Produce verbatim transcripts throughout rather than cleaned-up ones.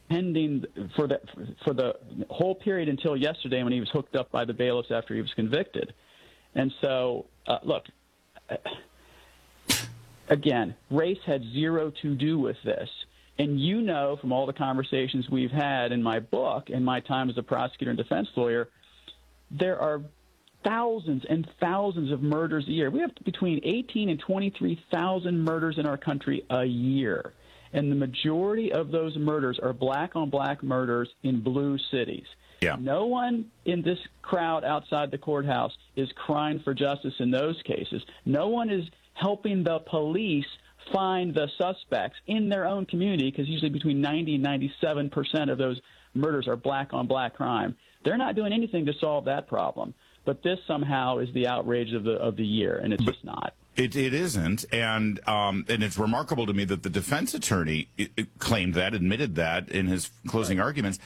pending for the for the whole period until yesterday when he was hooked up by the bailiffs after he was convicted. And so, uh, look, again, race had zero to do with this. And you know from all the conversations we've had in my book and my time as a prosecutor and defense lawyer, there are thousands and thousands of murders a year. We have between eighteen and twenty-three thousand murders in our country a year. And the majority of those murders are black-on-black murders in blue cities. Yeah. No one in this crowd outside the courthouse is crying for justice in those cases. No one is helping the police find the suspects in their own community, because usually between ninety and ninety-seven percent of those murders are black-on-black crime. They're not doing anything to solve that problem. But this somehow is the outrage of the of the year, and it's just not. It, it isn't, and um, and it's remarkable to me that the defense attorney claimed that, admitted that in his closing right. arguments.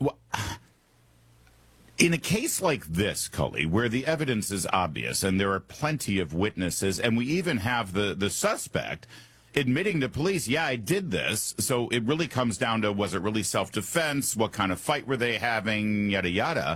In a case like this, Cully, where the evidence is obvious and there are plenty of witnesses, and we even have the, the suspect admitting to police, yeah, I did this, so it really comes down to, was it really self-defense? What kind of fight were they having? Yada, yada.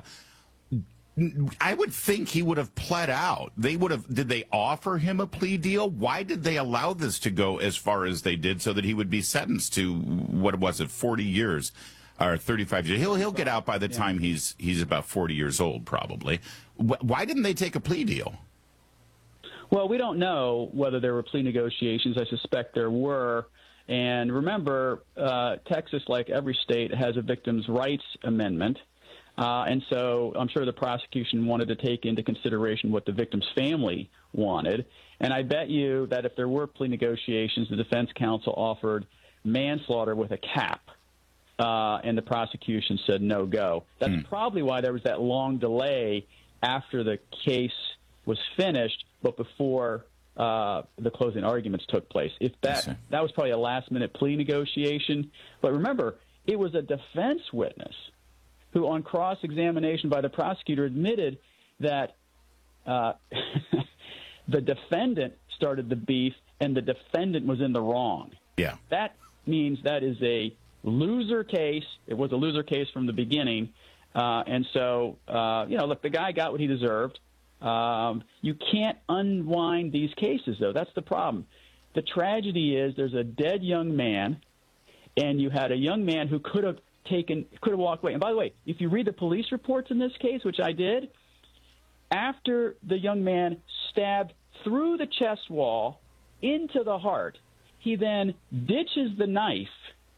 I would think he would have pled out. They would have. Did they offer him a plea deal? Why did they allow this to go as far as they did, so that he would be sentenced to, what was it, forty years or thirty-five years? He'll he'll get out by the yeah. time he's he's about forty years old, probably. Why didn't they take a plea deal? Well, we don't know whether there were plea negotiations. I suspect there were. And remember, uh, Texas, like every state, has a victims' rights amendment. Uh, and so I'm sure the prosecution wanted to take into consideration what the victim's family wanted. And I bet you that if there were plea negotiations, the defense counsel offered manslaughter with a cap, uh, and the prosecution said no go. That's mm. probably why there was that long delay after the case was finished, but before uh, the closing arguments took place. If that that was probably a last-minute plea negotiation. But remember, it was a defense witness who on cross-examination by the prosecutor admitted that uh, the defendant started the beef and the defendant was in the wrong. Yeah. That means that is a loser case. It was a loser case from the beginning. Uh, and so, uh, you know, look, the guy got what he deserved. Um, you can't unwind these cases, though. That's the problem. The tragedy is there's a dead young man, and you had a young man who could have taken could have walked away. And by the way, if you read the police reports in this case, which I did, after the young man stabbed through the chest wall into the heart, he then ditches the knife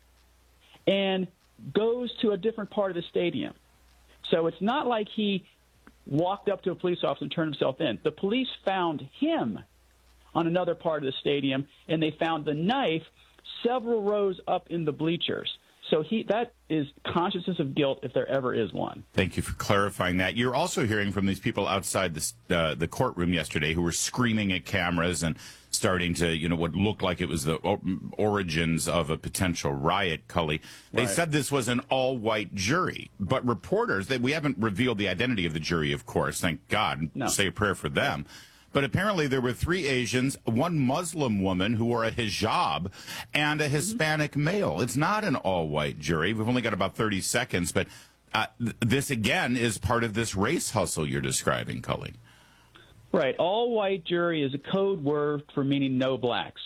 and goes to a different part of the stadium. So it's not like he walked up to a police officer and turned himself in. The police found him on another part of the stadium, and they found the knife several rows up in the bleachers. So he that is consciousness of guilt if there ever is one. Thank you for clarifying that. You're also hearing from these people outside the, uh, the courtroom yesterday who were screaming at cameras and starting to, you know, what looked like it was the origins of a potential riot, Cully. They right. said this was an all-white jury. But reporters, they, we haven't revealed the identity of the jury, of course, thank God. No. Say a prayer for them. Yeah. But apparently there were three Asians, one Muslim woman who wore a hijab, and a Hispanic mm-hmm. male. It's not an all-white jury. We've only got about thirty seconds, but uh, th- this, again, is part of this race hustle you're describing, Cully. Right. All-white jury is a code word for meaning no blacks.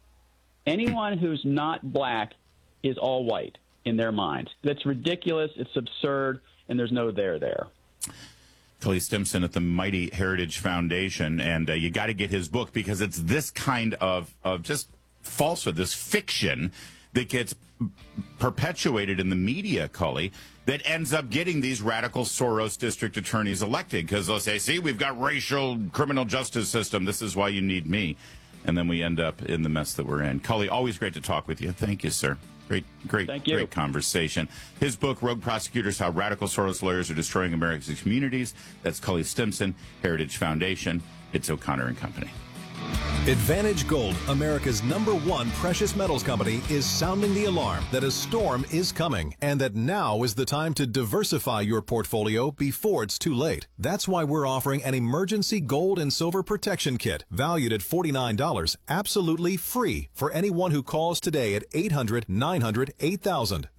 Anyone who's not black is all-white in their minds. That's ridiculous, it's absurd, and there's no there there. Cully Stimson at the Mighty Heritage Foundation, and uh, you got to get his book because it's this kind of, of just falsehood, this fiction that gets perpetuated in the media, Cully, that ends up getting these radical Soros district attorneys elected because they'll say, see, we've got racial criminal justice system. This is why you need me. And then we end up in the mess that we're in. Cully, always great to talk with you. Thank you, sir. Great, great, Thank you. great conversation. His book, Rogue Prosecutors, How Radical Soros Lawyers Are Destroying America's Communities. That's Cully Stimson, Heritage Foundation. It's O'Connor and Company. Advantage Gold, America's number one precious metals company, is sounding the alarm that a storm is coming and that now is the time to diversify your portfolio before it's too late. That's why we're offering an emergency gold and silver protection kit valued at forty-nine dollars, absolutely free for anyone who calls today at eight hundred, nine hundred, eight thousand.